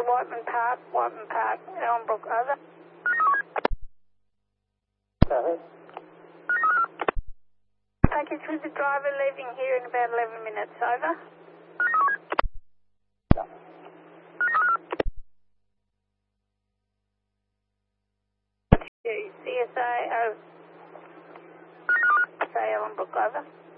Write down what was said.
Whiteman Park, Ellenbrook, over. Package with the driver leaving here in about 11 minutes, over. CSA, say Ellenbrook, over.